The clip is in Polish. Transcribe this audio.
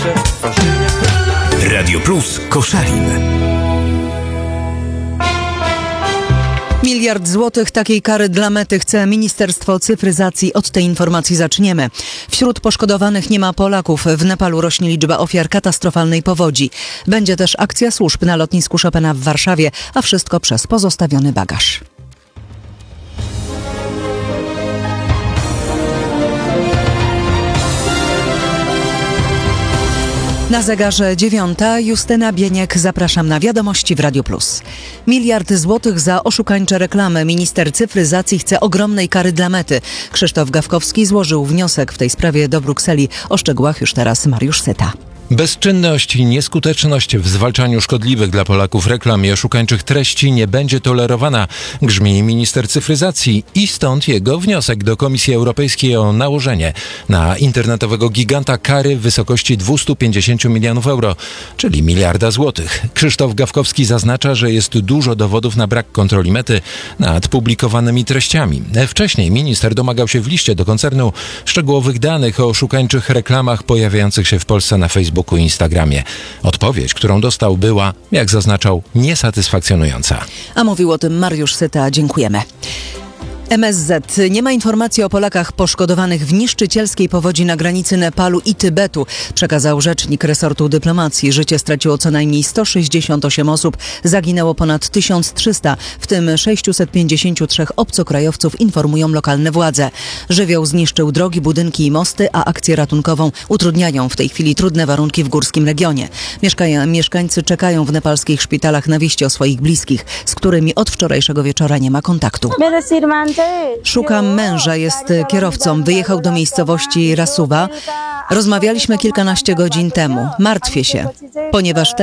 Radio Plus Koszalin. 1 miliard złotych takiej kary dla Mety chce Ministerstwo Cyfryzacji. Od tej informacji zaczniemy. Wśród poszkodowanych nie ma Polaków. W Nepalu rośnie liczba ofiar katastrofalnej powodzi. Będzie też akcja służb na lotnisku Chopina w Warszawie, a wszystko przez pozostawiony bagaż. Na zegarze 9. Justyna Bieniek. Zapraszam na wiadomości w Radio Plus. 1 miliard złotych za oszukańcze reklamy. Minister cyfryzacji chce ogromnej kary dla Mety. Krzysztof Gawkowski złożył wniosek w tej sprawie do Brukseli. O szczegółach już teraz Mariusz Syta. Bezczynność i nieskuteczność w zwalczaniu szkodliwych dla Polaków reklam i oszukańczych treści nie będzie tolerowana, grzmi minister cyfryzacji i stąd jego wniosek do Komisji Europejskiej o nałożenie na internetowego giganta kary w wysokości 250 milionów euro, czyli 1 miliarda złotych. Krzysztof Gawkowski zaznacza, że jest dużo dowodów na brak kontroli Mety nad publikowanymi treściami. Wcześniej minister domagał się w liście do koncernu szczegółowych danych o oszukańczych reklamach pojawiających się w Polsce na Facebooku i Instagramie. Odpowiedź, którą dostał, była, jak zaznaczał, niesatysfakcjonująca. A mówił o tym Mariusz Syta. Dziękujemy. MSZ. Nie ma informacji o Polakach poszkodowanych w niszczycielskiej powodzi na granicy Nepalu i Tybetu, przekazał rzecznik resortu dyplomacji. Życie straciło co najmniej 168 osób, zaginęło ponad 1300, w tym 653 obcokrajowców, informują lokalne władze. Żywioł zniszczył drogi, budynki i mosty, a akcję ratunkową utrudniają w tej chwili trudne warunki w górskim regionie. Mieszkańcy czekają w nepalskich szpitalach na wieści o swoich bliskich, z którymi od wczorajszego wieczora nie ma kontaktu. Szukam męża, jest kierowcą. Wyjechał do miejscowości Rasuwa. Rozmawialiśmy kilkanaście godzin temu. Martwię się, ponieważ